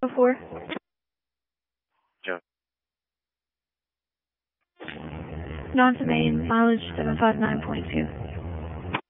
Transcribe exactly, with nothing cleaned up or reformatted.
four. Yeah. Non to main, mileage seven five nine point two.